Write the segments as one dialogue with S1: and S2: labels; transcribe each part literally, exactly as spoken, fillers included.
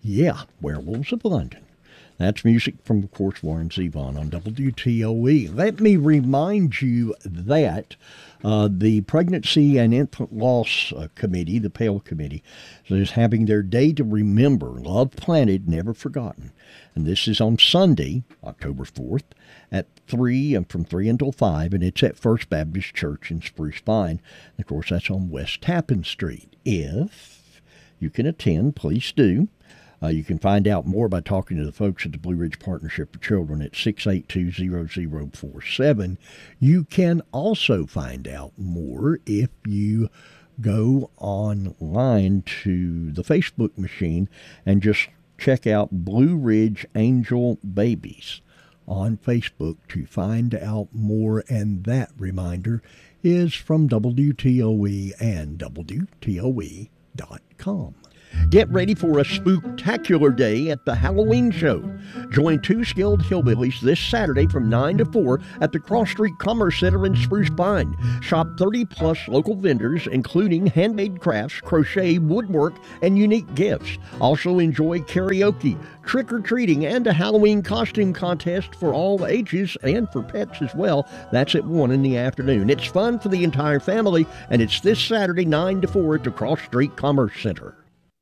S1: Yeah, Werewolves of London. That's music from, of course, Warren Zevon on W T O E. Let me remind you that uh, the Pregnancy and Infant Loss uh, Committee, the PAIL Committee, is having their Day to Remember, Love Planted, Never Forgotten. And this is on Sunday, October fourth, at three, and from three until five, and it's at First Baptist Church in Spruce Pine. And of course, that's on West Tappan Street. If you can attend, please do. Uh, you can find out more by talking to the folks at the Blue Ridge Partnership for Children at six eight two, zero zero four seven. You can also find out more if you go online to the Facebook machine and just check out Blue Ridge Angel Babies on Facebook to find out more. And that reminder is from W T O E and W T O E dot com. Get ready for a spooktacular day at the Halloween show. Join two skilled hillbillies this Saturday from nine to four at the Cross Street Commerce Center in Spruce Pine. Shop thirty plus local vendors, including handmade crafts, crochet, woodwork, and unique gifts. Also enjoy karaoke, trick-or-treating, and a Halloween costume contest for all ages and for pets as well. That's at one in the afternoon. It's fun for the entire family, and it's this Saturday, nine to four at the Cross Street Commerce Center.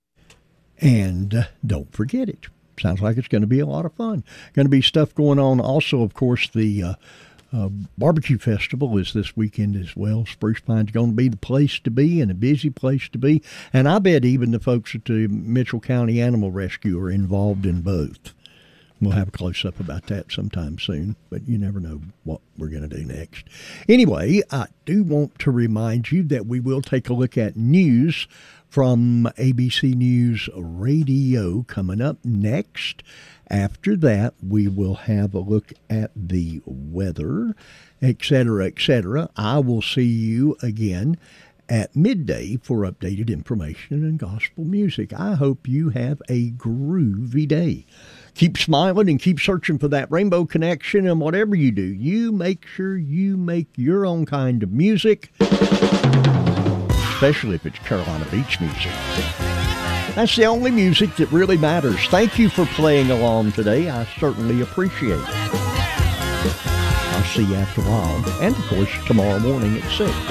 S1: And uh, don't forget it. Sounds like it's going to be a lot of fun. Going to be stuff going on. Also, of course, the uh, uh, barbecue festival is this weekend as well. Spruce Pine's going to be the place to be and a busy place to be. And I bet even the folks at the Mitchell County Animal Rescue are involved in both. We'll have a close-up about that sometime soon, but you never know what we're going to do next. Anyway, I do want to remind you that we will take a look at news from A B C News Radio coming up next. After that, we will have a look at the weather, et cetera, et cetera. I will see you again at midday for updated information and gospel music. I hope you have a groovy day. Keep smiling and keep searching for that rainbow connection, and whatever you do, you make sure you make your own kind of music, especially if it's Carolina Beach music. That's the only music that really matters. Thank you for playing along today. I certainly appreciate it. I'll see you after a while, and of course tomorrow morning at six.